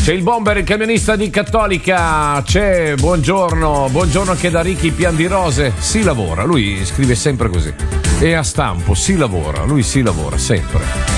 C'è il bomber, il camionista di Cattolica. C'è, buongiorno anche da Ricky Pian di Rose. Si lavora, lui scrive sempre così. E a stampo, si lavora, lui si lavora sempre.